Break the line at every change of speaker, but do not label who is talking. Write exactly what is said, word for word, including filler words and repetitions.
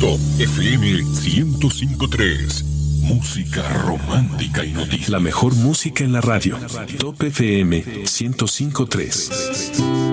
Top F M ciento cinco punto tres. Música romántica y noticias.
La mejor música en la radio. Top F M ciento cinco punto tres.